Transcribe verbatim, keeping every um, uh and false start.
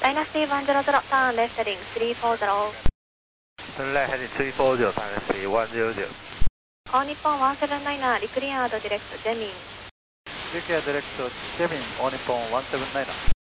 Dynasty one zero zero, turn left heading three four zero. Turn left heading three four zero, Dynasty one zero zero. Call Nippon one seven niner, recleared direct Jemin. Recleared direct Jemin, all Nippon one seven niner.